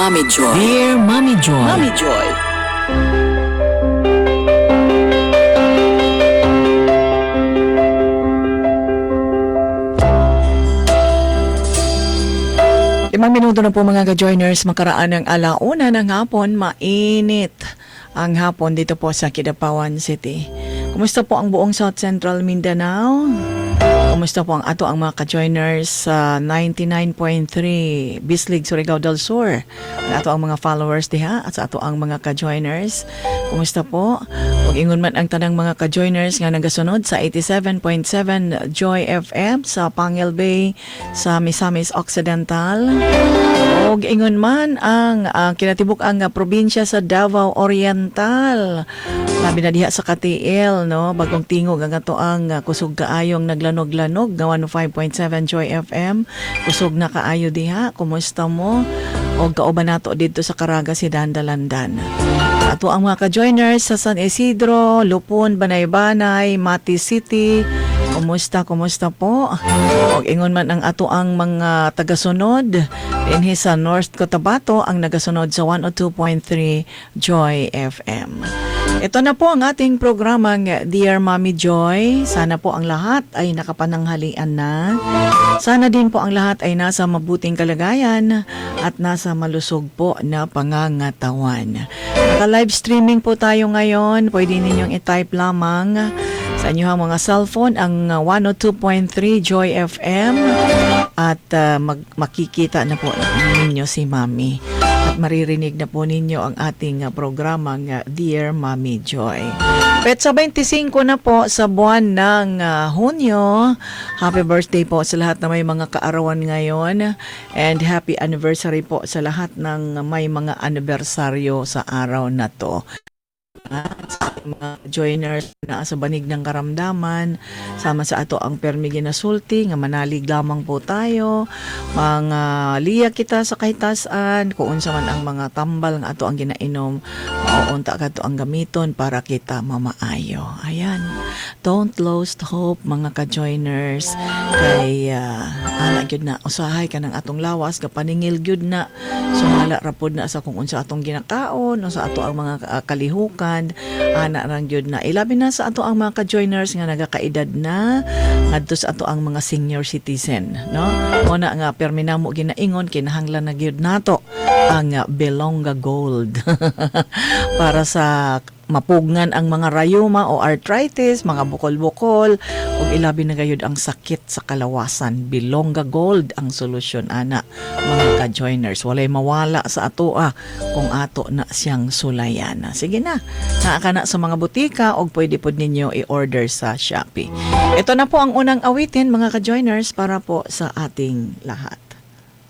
Mommy Joy. Dear Mommy Joy. Mommy Joy. Limang minuto na po mga ka-joiners, makaraan ng alauna ng hapon, mainit ang hapon dito po sa Kidapawan City. Kumusta po ang buong South Central Mindanao? Kumusta po ang mga ka-joiners sa 99.3 Bislig, Surigao del Sur? Ang mga followers diha at sa ang mga ka-joiners. Kumusta po? Kung ingon man ang tanang mga ka-joiners nga nagasunod sa 87.7 Joy FM sa Pangil Bay sa Misamis Occidental. O ingon man ang kinatibuk ang probinsya sa Davao Oriental. Labi na diha sa Katiil, no? Bagong tingog ang ato ang kusog kaayong naglanog-lanog nga 105.7 Joy FM. Kusog na kaayo diha. Kumusta mo? O kauban nato dito sa Caraga si Dandalandan. Ato ang mga ka-joiners sa San Isidro, Lupon, Banay-Banay, Mati City. Kumusta po? O ingon man ang ato ang mga tagasunod dinhi sa North Cotabato ang nagasunod sa 102.3 Joy FM. Ito na po ang ating programang Dear Mommy Joy. Sana po ang lahat ay nakapananghalian na. Sana din po ang lahat ay nasa mabuting kalagayan at nasa malusog po na pangangatawan. Naka-live streaming po tayo ngayon. Pwede ninyong i-type lamang sa inyong mga cellphone ang 102.3 Joy FM at makikita na po ninyo si Mami. At maririnig na po ninyo ang ating programang Dear Mommy Joy. Petsa 25 na po sa buwan ng Hunyo. Happy birthday po sa lahat na may mga kaarawan ngayon. And happy anniversary po sa lahat ng may mga anibersaryo sa araw na to. Sa mga joiners na sa banig ng karamdaman, sama sa ato ang permi ginasulti nga manalig lamang po tayo, mga liya kita sa kahitasan, kung unsa man ang mga tambal nga ato ang ginainom, mauunta ka to ang gamiton para kita mamaayo. Ayan, don't lose hope mga ka-joiners, kay ala gyud na usahay ka ng atong lawas, kapaningil gyud na sumala rapod na sa kung unsa atong ginakaon o sa ato ang mga kalihukan, ana rang gyud na ilabi na sa ato ang mga ka-joiners nga nagakaedad na ngadto sa ato ang mga senior citizen, no? Muna nga perminamo ginaingon kinahanglan na gyud nato ang Belonga Gold para sa mapugngan ang mga rayuma o arthritis, mga bukol-bukol, o ilabi na gayud ang sakit sa kalawasan. Belonga Gold ang solusyon ana mga ka-joiners. Walay mawala sa ato kung ato na siyang sulayan. Sige na, naa na sa mga butika o pwede po ninyo i-order sa Shopee. Ito na po ang unang awitin mga ka-joiners para po sa ating lahat.